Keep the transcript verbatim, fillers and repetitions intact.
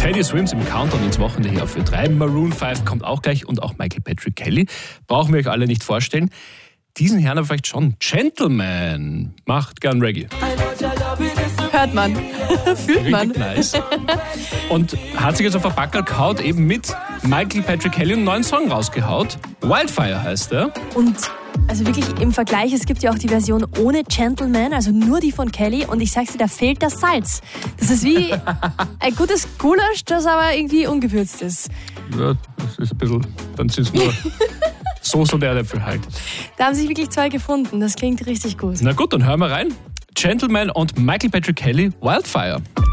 Teddy Swims im Countdown ins Wochenende hier auf Ö drei. Maroon fünf kommt auch gleich und auch Michael Patrick Kelly. Brauchen wir euch alle nicht vorstellen. Diesen Herrn aber vielleicht schon. Gentleman macht gern Reggae. Hört man. Fühlt man. Richtig nice. Und hat sich jetzt auf ein Backerl gehaut, eben mit Michael Patrick Kelly einen neuen Song rausgehaut. Wildfire heißt er. Und also wirklich im Vergleich, es gibt ja auch die Version ohne Gentleman, also nur die von Kelly. Und ich sag's dir, da fehlt das Salz. Das ist wie ein gutes Gulasch, das aber irgendwie ungewürzt ist. Ja, das ist ein bisschen, dann sind es nur Soße und Erdäpfel halt. Da haben sich wirklich zwei gefunden, das klingt richtig gut. Na gut, dann hören wir rein. Gentleman und Michael Patrick Kelly, Wildfire.